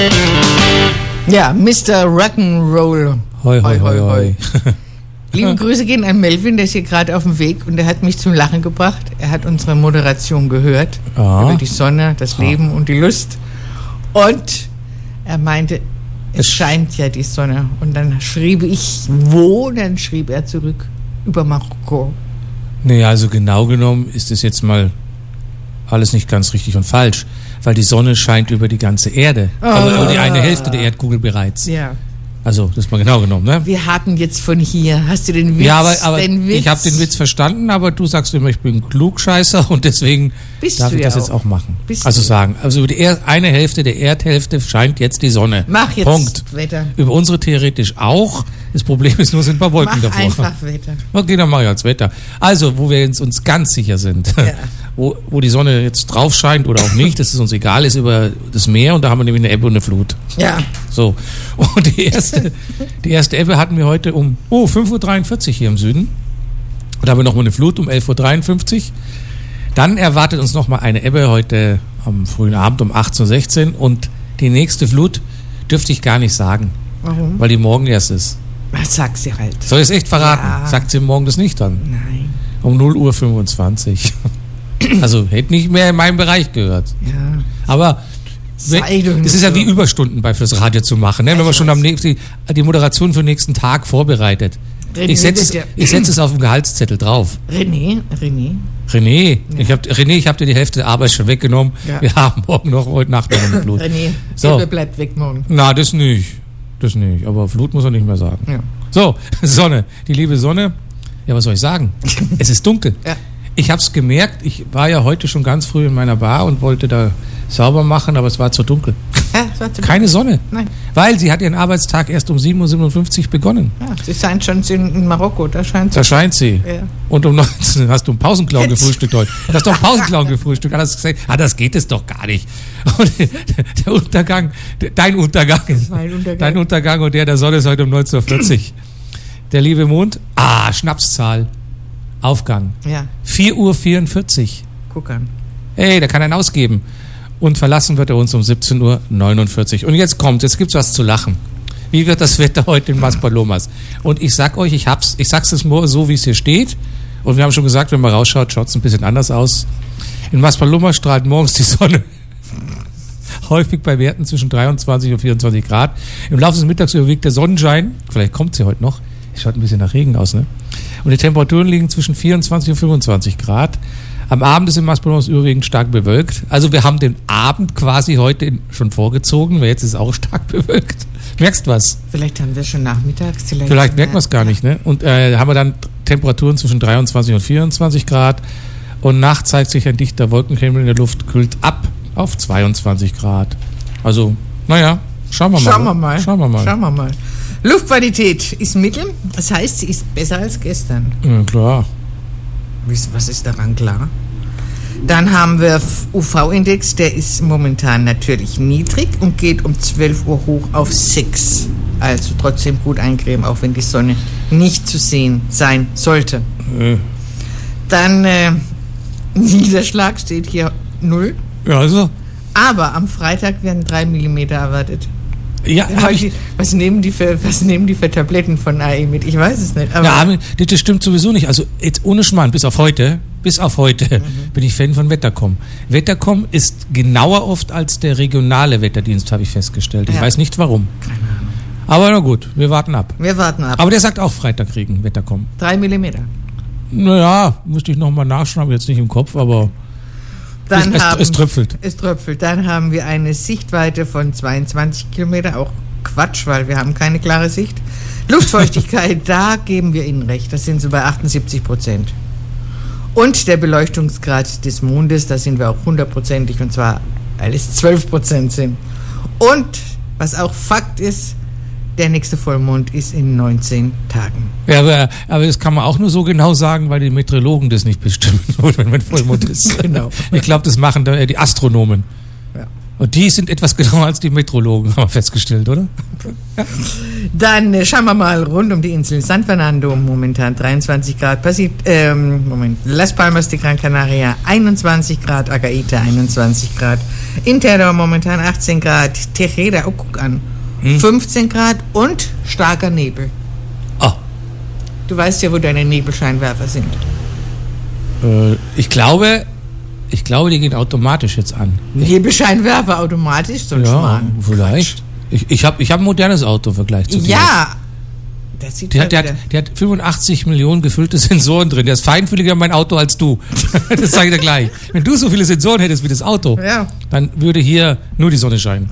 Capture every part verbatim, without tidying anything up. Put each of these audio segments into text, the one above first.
Ja, Mister Rock'n'Roll. Hoi, hoi, hoi, hoi. Liebe Grüße gehen an Melvin, der ist hier gerade auf dem Weg und der hat mich zum Lachen gebracht. Er hat unsere Moderation gehört Ah. über die Sonne, das Leben und die Lust. Und er meinte, es scheint ja die Sonne. Und dann schrieb ich, wo? Dann schrieb er zurück, über Marokko. Nee, also genau genommen ist es jetzt mal alles nicht ganz richtig und falsch, weil die Sonne scheint über die ganze Erde. Oh. Also über die eine Hälfte der Erdkugel bereits. Ja. Also, das ist mal genau genommen, ne? Wir haben jetzt von hier, hast du den Witz? Ja, aber, aber den Witz? ich habe den Witz verstanden, aber du sagst immer, ich bin Klugscheißer und deswegen Bist darf du ich ja das jetzt auch. auch machen. Bist also du. sagen, also über die er- eine Hälfte der Erdhälfte scheint jetzt die Sonne. Mach jetzt Punkt. Wetter. Über unsere theoretisch auch. Das Problem ist nur, sind ein paar Wolken Mach davor. einfach Wetter. Okay, dann mach ich als Wetter. Also, wo wir uns, uns ganz sicher sind, Ja. wo, wo die Sonne jetzt drauf scheint oder auch nicht, das ist uns egal, ist über das Meer und da haben wir nämlich eine Ebbe und eine Flut. Ja. So. Und die erste, die erste Ebbe hatten wir heute um oh, fünf Uhr dreiundvierzig hier im Süden. Und da haben wir nochmal eine Flut um elf Uhr dreiundfünfzig. Dann erwartet uns nochmal eine Ebbe heute am frühen Abend um achtzehn Uhr sechzehn. Und die nächste Flut dürfte ich gar nicht sagen, Warum? weil die morgen erst ist. Was sagst du halt? Soll ich es echt verraten? Ja. Sagt sie morgen das nicht dann? Nein. Um null Uhr fünfundzwanzig. Also hätte nicht mehr in meinem Bereich gehört. Ja. Aber Sei doch nicht es ist ja so. wie Überstunden bei fürs Radio zu machen, ne? Wenn man Ich schon weiß. am nächsten, die, die Moderation für den nächsten Tag vorbereitet. René, Ich setze es, der- ich setze es auf dem Gehaltszettel drauf. René, René. René, ich hab, René, ich habe dir die Hälfte der Arbeit schon weggenommen. Ja. Wir haben morgen noch, heute Nacht noch eine Flut. René, So. Ebbe bleibt weg morgen. Na, das nicht. Das nicht. Aber Flut muss er nicht mehr sagen. Ja. So, Sonne. Die liebe Sonne. Ja, was soll ich sagen? Es ist dunkel. Ja. Ich habe es gemerkt. Ich war ja heute schon ganz früh in meiner Bar und wollte da sauber machen, aber es war zu dunkel. Ja, das war zu Keine Sonne. Nein. Weil sie hat ihren Arbeitstag erst um sieben Uhr siebenundfünfzig begonnen. Ja, sie scheint schon in, in Marokko, da scheint Da scheint sie. Ja. Und um neunzehn hast du einen Pausenclown Jetzt. gefrühstückt heute. Du hast doch einen Pausenclown gefrühstückt. Hat das gesagt? Ah, das geht es doch gar nicht. Und der Untergang, dein Untergang, mein Untergang. dein Untergang und der der Sonne ist heute um neunzehn Uhr vierzig. Der liebe Mond, ah, Schnapszahl, Aufgang. Ja, vier Uhr vierundvierzig. guck an. Hey, da kann er ausgeben. Und verlassen wird er uns um siebzehn Uhr neunundvierzig. Und jetzt kommt, jetzt gibt's was zu lachen. Wie wird das Wetter heute in Maspalomas? Und ich sag euch, ich hab's, ich sag's es nur so, wie es hier steht. Und wir haben schon gesagt, wenn man rausschaut, schaut's ein bisschen anders aus. In Maspalomas strahlt morgens die Sonne. Häufig bei Werten zwischen dreiundzwanzig und vierundzwanzig Grad. Im Laufe des Mittags überwiegt der Sonnenschein. Vielleicht kommt sie heute noch. Es schaut ein bisschen nach Regen aus, ne? Und die Temperaturen liegen zwischen vierundzwanzig und fünfundzwanzig Grad. Am Abend ist in Maspalomas überwiegend stark bewölkt. Also wir haben den Abend quasi heute in, schon vorgezogen, weil jetzt ist es auch stark bewölkt. Merkst was? Vielleicht haben wir schon nachmittags. Vielleicht, Vielleicht merkt man es gar nicht, ne? Und äh, haben wir dann Temperaturen zwischen dreiundzwanzig und vierundzwanzig Grad. Und nachts zeigt sich ein dichter Wolkenhimmel in der Luft, kühlt ab auf zweiundzwanzig Grad. Also, naja, schauen wir mal. Schauen wir mal. Schauen wir mal. Schauen wir mal. Luftqualität ist mittel, das heißt, sie ist besser als gestern. Ja, klar. Was ist daran klar? Dann haben wir U V-Index, der ist momentan natürlich niedrig und geht um zwölf Uhr hoch auf sechs. Also trotzdem gut eincremen, auch wenn die Sonne nicht zu sehen sein sollte. Äh, Dann äh, Niederschlag steht hier null. ja, also. Aber am Freitag werden drei Millimeter erwartet. Ja, hab ich, was, nehmen die für, was nehmen die für Tabletten von A E mit? Ich weiß es nicht. Aber ja, aber das das stimmt sowieso nicht. Also jetzt ohne Schmarrn, bis auf heute, bis auf heute Mhm. bin ich Fan von Wettercom. Wettercom ist genauer oft als der regionale Wetterdienst, habe ich festgestellt. Ich Ja. weiß nicht warum. keine Ahnung. Aber na gut, wir warten ab. Wir warten ab. Aber der sagt auch Freitag Regen, Wettercom. Drei Millimeter. Naja, müsste ich nochmal nachschauen, habe ich jetzt nicht im Kopf, aber Dann es, es, haben, es tröpfelt. Es tröpfelt. Dann haben wir eine Sichtweite von zweiundzwanzig Kilometer. Auch Quatsch, weil wir haben keine klare Sicht. Luftfeuchtigkeit, da geben wir Ihnen recht. Das sind so bei achtundsiebzig Prozent. Und der Beleuchtungsgrad des Mondes, da sind wir auch hundertprozentig. Und zwar, weil es zwölf Prozent sind. Und was auch Fakt ist, der nächste Vollmond ist in neunzehn Tagen. Ja, aber, aber das kann man auch nur so genau sagen, weil die Meteorologen das nicht bestimmen, wenn man Vollmond ist. Genau. Ich glaube, das machen da, äh, die Astronomen. Ja. Und die sind etwas genauer als die Meteorologen, haben wir festgestellt, oder? Dann äh, schauen wir mal rund um die Insel San Fernando, momentan dreiundzwanzig Grad, Pasit, ähm, Moment, Las Palmas de Gran Canaria einundzwanzig Grad, Agaita einundzwanzig Grad, Intero momentan achtzehn Grad, Tejeda, oh guck an, hm. fünfzehn Grad und starker Nebel. Oh. Du weißt ja, wo deine Nebelscheinwerfer sind. Äh, ich glaube... Ich glaube, die gehen automatisch jetzt an. Nebelscheinwerfer automatisch? So ein ja, Schmarrn. vielleicht. Ich, ich habe ich hab ein modernes Auto im Vergleich zu dir. Ja. Das sieht die, hat, die, hat, die hat fünfundachtzig Millionen gefüllte Sensoren drin. Der ist feinfühliger mein Auto als du. Das sage ich dir gleich. Wenn du so viele Sensoren hättest wie das Auto, ja. dann würde hier nur die Sonne scheinen.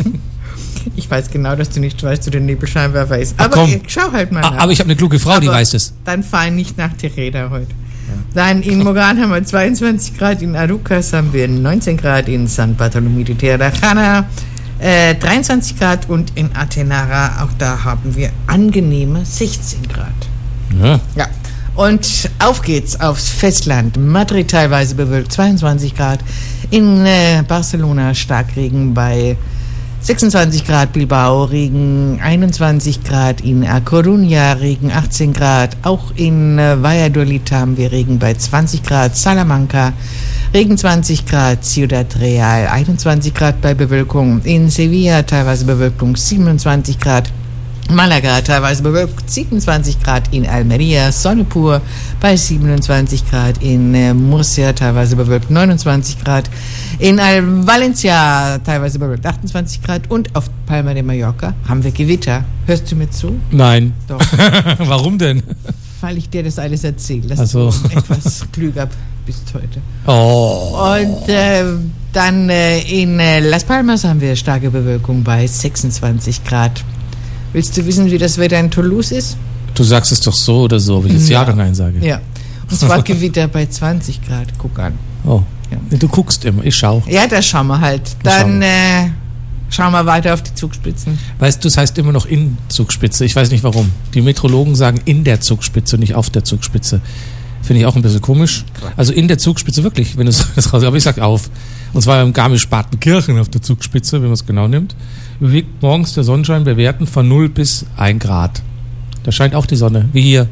Ich weiß genau, dass du nicht weißt, wo der Nebelscheinwerfer ist. Aber Ach, ich schau halt mal nach. Aber ich habe eine kluge Frau, aber die weiß es. Dann fahr nicht nach Tejeda heute. Dann in Moran haben wir zweiundzwanzig Grad, in Arucas haben wir neunzehn Grad, in San Bartolomé de Tirajana äh, dreiundzwanzig Grad und in Atenara, auch da haben wir angenehme sechzehn Grad. Ja. Ja. Und auf geht's aufs Festland. Madrid teilweise bewölkt, zweiundzwanzig Grad. In äh, Barcelona Starkregen bei sechsundzwanzig Grad, Bilbao Regen einundzwanzig Grad, in A Coruña Regen achtzehn Grad, auch in äh, Valladolid haben wir Regen bei zwanzig Grad, Salamanca Regen zwanzig Grad, Ciudad Real einundzwanzig Grad bei Bewölkung, in Sevilla teilweise Bewölkung siebenundzwanzig Grad, Malaga teilweise bewölkt siebenundzwanzig Grad, in Almeria Sonne pur bei siebenundzwanzig Grad, in äh, Murcia teilweise bewölkt neunundzwanzig Grad, in Al- Valencia teilweise bewölkt achtundzwanzig Grad und auf Palma de Mallorca haben wir Gewitter. Hörst du mir zu? Nein. Doch. Warum denn? Weil ich dir das alles erzähle, dass also. du etwas klüger bist heute. Oh. Und äh, dann äh, in äh, Las Palmas haben wir starke Bewölkung bei sechsundzwanzig Grad. Willst du wissen, wie das Wetter in Toulouse ist? Du sagst es doch so oder so, ob ich jetzt ja, ja oder nein sage. Ja. Und zwar Gewitter bei zwanzig Grad. Guck an. Oh. Ja. Du guckst immer, ich schau. Ja, da schauen wir halt. Dann äh, schauen wir weiter auf die Zugspitzen. Weißt du, es heißt immer noch in Zugspitze. Ich weiß nicht warum. Die Meteorologen sagen in der Zugspitze, nicht auf der Zugspitze. Finde ich auch ein bisschen komisch. Also in der Zugspitze wirklich, wenn du das raus. Aber ich sag auf. Und zwar im Garmisch-Partenkirchen auf der Zugspitze, wenn man es genau nimmt. Bewegt morgens der Sonnenschein bei Werten von null bis ein Grad. Da scheint auch die Sonne, wie hier.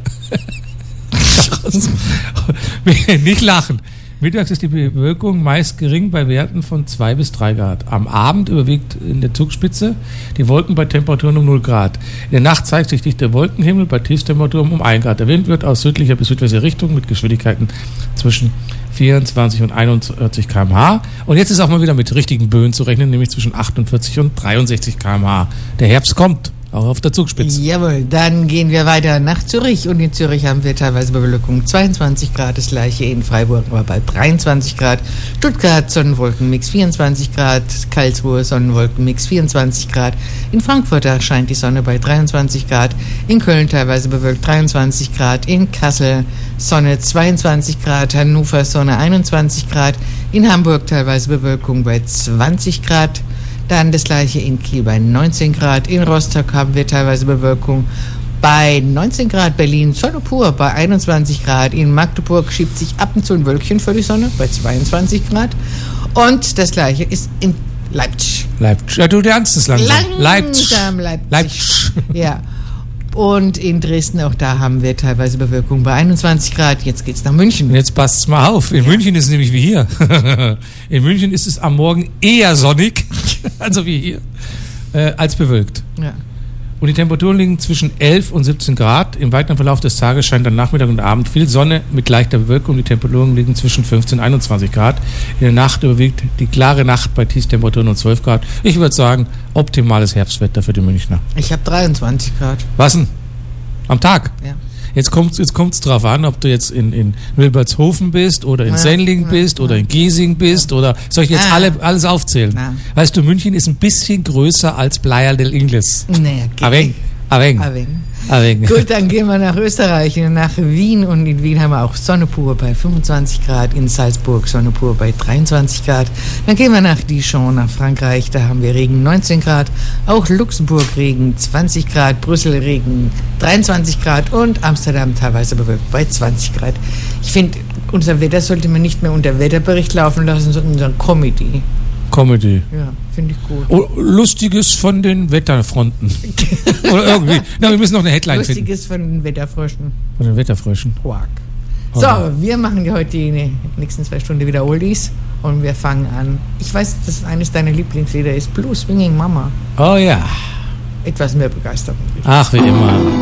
Nicht lachen. Mittags ist die Bewölkung meist gering bei Werten von zwei bis drei Grad. Am Abend überwiegt in der Zugspitze die Wolken bei Temperaturen um null Grad. In der Nacht zeigt sich dichter Wolkenhimmel bei Tiefstemperaturen um ein Grad. Der Wind wird aus südlicher bis südwestlicher Richtung mit Geschwindigkeiten zwischen vierundzwanzig und einundvierzig Kilometer pro Stunde. Und jetzt ist auch mal wieder mit richtigen Böen zu rechnen, nämlich zwischen achtundvierzig und dreiundsechzig Kilometer pro Stunde. Der Herbst kommt. Auch auf der Zugspitze. Jawohl, dann gehen wir weiter nach Zürich und in Zürich haben wir teilweise Bewölkung zweiundzwanzig Grad, das gleiche in Freiburg aber bei dreiundzwanzig Grad, Stuttgart Sonnenwolkenmix vierundzwanzig Grad, Karlsruhe Sonnenwolkenmix vierundzwanzig Grad, in Frankfurt da scheint die Sonne bei dreiundzwanzig Grad, in Köln teilweise bewölkt dreiundzwanzig Grad, in Kassel Sonne zweiundzwanzig Grad, Hannover Sonne einundzwanzig Grad, in Hamburg teilweise Bewölkung bei zwanzig Grad, dann das gleiche in Kiel bei neunzehn Grad. In Rostock haben wir teilweise Bewölkung bei neunzehn Grad. Berlin Sonne pur bei einundzwanzig Grad. In Magdeburg schiebt sich ab und zu ein Wölkchen vor die Sonne bei zweiundzwanzig Grad. Und das gleiche ist in Leipzig. Leipzig. Ja, du lernst es langsam. Langsam Leipzig. Leipzig. Leipzig. Ja. Und in Dresden, auch da haben wir teilweise Bewölkung bei einundzwanzig Grad. Jetzt geht's nach München. Und jetzt passt's mal auf. In ja. München ist es nämlich wie hier. In München ist es am Morgen eher sonnig, also wie hier, äh, als bewölkt. Ja. Und die Temperaturen liegen zwischen elf und siebzehn Grad. Im weiteren Verlauf des Tages scheint am Nachmittag und Abend viel Sonne mit leichter Bewölkung. Die Temperaturen liegen zwischen fünfzehn und einundzwanzig Grad. In der Nacht überwiegt die klare Nacht bei Tiefstemperaturen um zwölf Grad. Ich würde sagen, optimales Herbstwetter für die Münchner. Ich habe dreiundzwanzig Grad. Was denn? Am Tag? Ja. Jetzt kommt es jetzt kommt's drauf an, ob du jetzt in, in Wilbertshofen bist oder in ja, Sendling ja, bist ja. oder in Giesing bist oder soll ich jetzt ja. alle, alles aufzählen? Ja. Weißt du, München ist ein bisschen größer als Playa del Ingles. Naja, geht. Aveng, Aveng. Aveng. Aveng. Gut, dann gehen wir nach Österreich, nach Wien und in Wien haben wir auch Sonne pur bei fünfundzwanzig Grad, in Salzburg Sonne pur bei dreiundzwanzig Grad. Dann gehen wir nach Dijon, nach Frankreich, da haben wir Regen neunzehn Grad, auch Luxemburg Regen zwanzig Grad, Brüssel Regen dreiundzwanzig Grad und Amsterdam teilweise bewölkt bei zwanzig Grad. Ich finde, unser Wetter sollte man nicht mehr unter Wetterbericht laufen lassen, sondern unser Comedy. Comedy. Ja. Finde ich gut. Oh, Lustiges von den Wetterfronten. Oder irgendwie. Na, wir müssen noch eine Headline Lustiges finden. Lustiges von den Wetterfröschen. Von den Wetterfröschen. Quark. Oh. So, wir machen ja heute die nächsten zwei Stunden wieder Oldies und wir fangen an. Ich weiß, dass eines deiner Lieblingslieder ist Blue Swinging Mama. Oh ja. Etwas mehr Begeisterung. Ach, wie immer.